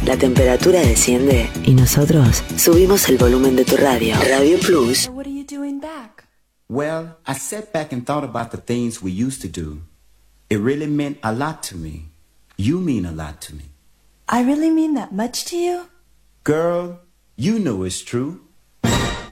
la temperatura desciende y nosotros subimos el volumen de tu radio. Radio Plus. So what are you doing back? Well, I sat back and thought about the things we used to do. It really meant a lot to me. You mean a lot to me. I really mean that much to you? Girl, you know it's true.